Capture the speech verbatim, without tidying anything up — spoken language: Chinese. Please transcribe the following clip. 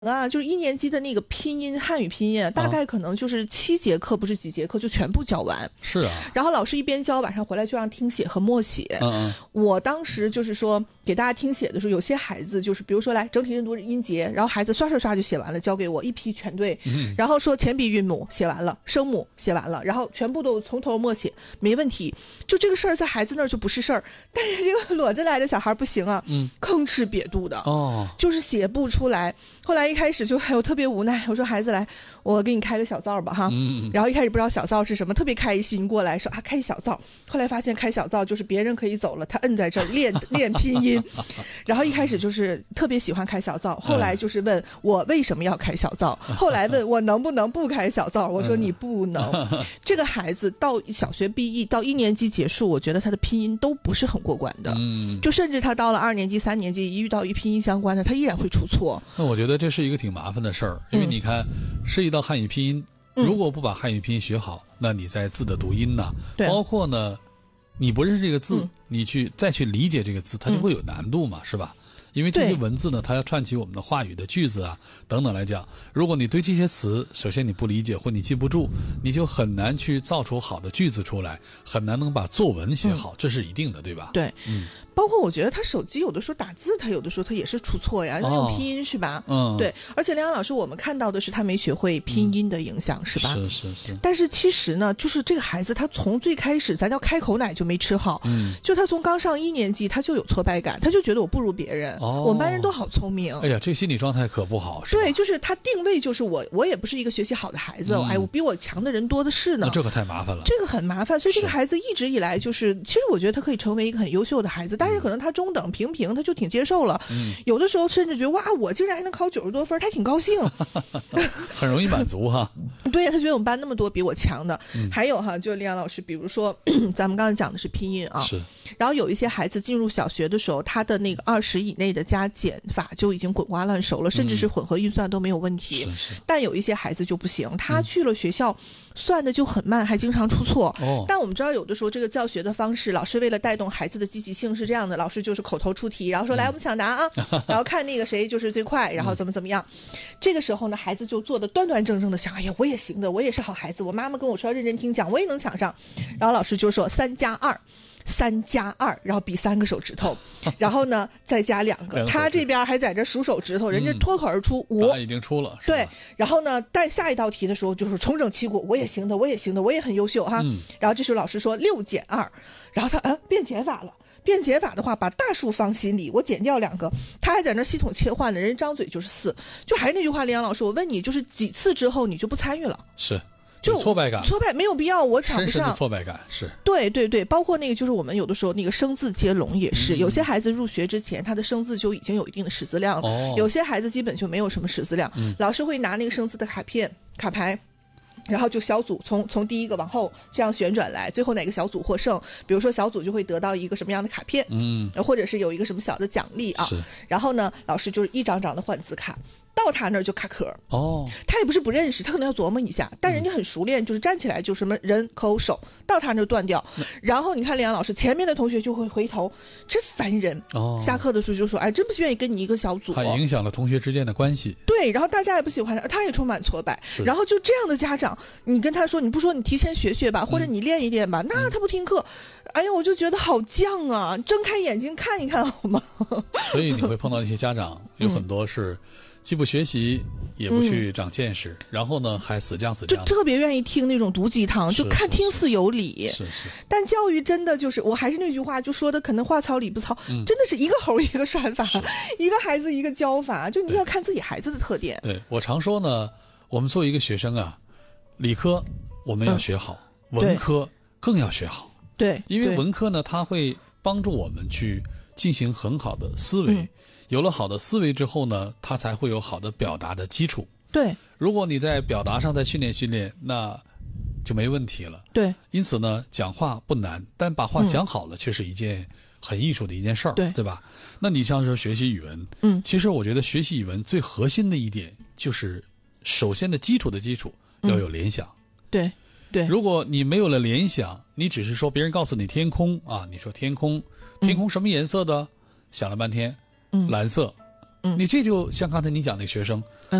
啊，就是一年级的那个拼音汉语拼音，大概可能就是七节课，不是几节课就全部教完。 是啊。 然后老师一边教，晚上回来就让听写和默写。 嗯嗯。 我当时就是说给大家听写的时候，有些孩子就是比如说来整体认读音节，然后孩子刷刷刷就写完了，交给我一批全对。嗯。然后说前鼻韵母写完了，声母写完了，然后全部都从头默写，没问题。就这个事儿在孩子那儿就不是事儿，但是这个裸着来的小孩不行啊，嗯，吭哧瘪肚的哦，就是写不出来。后来一开始就还有特别无奈，我说孩子来，我给你开个小灶吧哈。嗯。然后一开始不知道小灶是什么，特别开心过来说啊开小灶。后来发现开小灶就是别人可以走了，他摁在这儿练练拼音。然后一开始就是特别喜欢开小灶，后来就是问我为什么要开小灶，后来问我能不能不开小灶，我说你不能。这个孩子到小学毕业到一年级结束，我觉得他的拼音都不是很过关的。嗯。就甚至他到了二年级三年级一遇到与拼音相关的，他依然会出错。 那我觉得这是一个挺麻烦的事儿，因为你看涉及到汉语拼音，如果不把汉语拼音学好，那你在字的读音呢，包括呢你不认识这个字，你去再去理解这个字，它就会有难度嘛，是吧？因为这些文字呢，它要串起我们的话语的句子啊等等来讲，如果你对这些词首先你不理解或你记不住，你就很难去造出好的句子出来，很难能把作文写好，这是一定的，对吧？ 对，嗯。包括我觉得他手机有的时候打字，他有的时候他也是出错呀，要用拼音是吧？嗯，对。而且梁阳老师，我们看到的是他没学会拼音的影响，是吧？ 是是是。 但是其实呢，就是这个孩子他从最开始，咱叫开口奶就没吃好，嗯，就他从刚上一年级他就有挫败感，他就觉得我不如别人，哦，我们班人都好聪明。 哎呀，这心理状态可不好，是吧？ 对，就是他定位就是我，我也不是一个学习好的孩子，嗯，哎，我比我强的人多的是呢。 那这可太麻烦了。 这个很麻烦，所以这个孩子一直以来就是，其实我觉得他可以成为一个很优秀的孩子，但是可能他中等。平平他就挺接受了，嗯，有的时候甚至觉得哇，我竟然还能考九十多分，他挺高兴， 很容易满足哈。 对，他觉得我们班那么多比我强的，嗯，还有哈，就李阳老师，比如说咱们刚才讲的是拼音啊， 是， 然后有一些孩子进入小学的时候，他的那个二十以内的加减法就已经滚瓜烂熟了，甚至是混合运算都没有问题， 是是。 但有一些孩子就不行，他去了学校。算的就很慢，还经常出错。哦，但我们知道有的时候这个教学的方式，老师为了带动孩子的积极性是这样的，老师就是口头出题，然后说、嗯、来我们抢答啊，然后看那个谁就是最快，然后怎么怎么样。嗯、这个时候呢，孩子就做的端端正正的想，哎呀我也行的，我也是好孩子，我妈妈跟我说要认真听讲，我也能抢上。然后老师就说三加二。三加二，然后比三个手指头，然后呢再加两个，他这边还在这数手指头，人家脱口而出五， 答案已经出了。 对，然后呢，在下一道题的时候就是重整旗鼓，我也行的，我也行的，我也很优秀哈。嗯、然后这时候老师说六减二，然后他啊变减法了。变减法的话，把大数放心里，我减掉两个，他还在那系统切换呢，人张嘴就是四。就还是那句话，李阳老师，我问你，就是几次之后你就不参与了？ 是。就挫败感， 挫败没有必要，我抢不上。 深深的挫败感是。 对对对，包括那个就是我们有的时候那个生字接龙也是，嗯、有些孩子入学之前他的生字就已经有一定的识字量了，哦、有些孩子基本就没有什么识字量，嗯、老师会拿那个生字的卡片卡牌。然后就小组从从第一个往后这样旋转来，最后哪个小组获胜，比如说小组就会得到一个什么样的卡片，嗯，或者是有一个什么小的奖励啊。然后呢，老师就是一张张的换字卡。到他那儿就卡壳哦，他也不是不认识，他可能要琢磨一下，但人家很熟练，就是站起来就什么人口手，到他那儿断掉。然后你看李阳老师前面的同学就会回头，真烦人哦。下课的时候就说，哎，真不愿意跟你一个小组， 还影响了同学之间的关系。 对，然后大家也不喜欢他，他也充满挫败。然后就这样的家长，你跟他说，你不说你提前学学吧，或者你练一练吧，嗯、那他不听课。哎呀，我就觉得好犟啊！睁开眼睛看一看好吗？ 所以你会碰到一些家长，有很多是。既不学习，也不去长见识，嗯、然后呢，还死犟死犟， 就特别愿意听那种毒鸡汤，就看听似有理。 是 是, 是, 是。但教育真的就是，我还是那句话，就说的可能话糙理不糙，嗯、真的是一个猴一个算法，一个孩子一个教法，就你要看自己孩子的特点。 对, 对我常说呢，我们作为一个学生啊，理科我们要学好，嗯、文科更要学好。 对， 因为文科呢，它会帮助我们去进行很好的思维。嗯有了好的思维之后呢，他才会有好的表达的基础。 对， 如果你在表达上再训练训练，那就没问题了。 对， 因此呢，讲话不难，但把话讲好了，却是一件很艺术的一件事儿，对，对吧？那你像说学习语文，嗯，其实我觉得学习语文最核心的一点就是，首先的基础的基础要有联想。 嗯、对。对， 如果你没有了联想，你只是说别人告诉你天空啊，你说天空，天空什么颜色的？嗯、想了半天。嗯，蓝色， 嗯， 你这就像刚才你讲那学生，